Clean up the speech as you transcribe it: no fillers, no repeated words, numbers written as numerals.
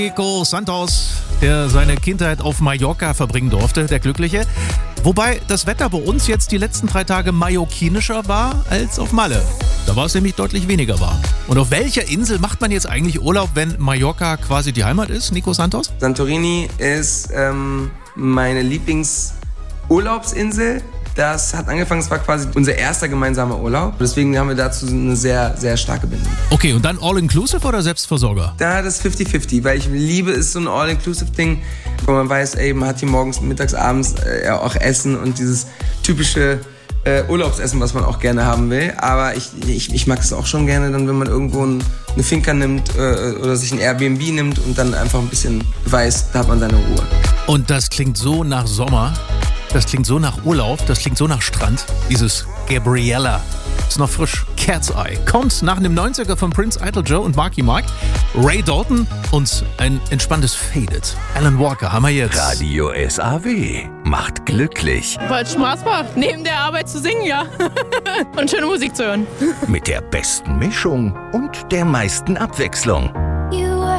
Nico Santos, der seine Kindheit auf Mallorca verbringen durfte, der Glückliche. Wobei das Wetter bei uns jetzt die letzten 3 Tage mallorquinischer war als auf Malle. Da war es nämlich deutlich weniger warm. Und auf welcher Insel macht man jetzt eigentlich Urlaub, wenn Mallorca quasi die Heimat ist, Nico Santos? Santorini ist meine Lieblingsurlaubsinsel. Das hat angefangen, es war quasi unser erster gemeinsamer Urlaub. Deswegen haben wir dazu eine sehr, sehr starke Bindung. Okay, und dann All-Inclusive oder Selbstversorger? Da das 50-50, weil ich liebe es so ein All-Inclusive-Ding, wo man weiß, ey, man hat hier morgens, mittags, abends auch Essen und dieses typische Urlaubsessen, was man auch gerne haben will. Aber ich mag es auch schon gerne, dann, wenn man irgendwo eine Finca nimmt oder sich ein Airbnb nimmt und dann einfach ein bisschen weiß, da hat man seine Ruhe. Und das klingt so nach Sommer. Das klingt so nach Urlaub, das klingt so nach Strand. Dieses Gabriella ist noch frisch. Cat's Eye kommt nach einem 90er von Prince, Idol Joe und Marky Mark. Ray Dalton und ein entspanntes Faded. Alan Walker haben wir jetzt. Radio SAW macht glücklich. Weil es Spaß macht, neben der Arbeit zu singen, ja. Und schöne Musik zu hören. Mit der besten Mischung und der meisten Abwechslung.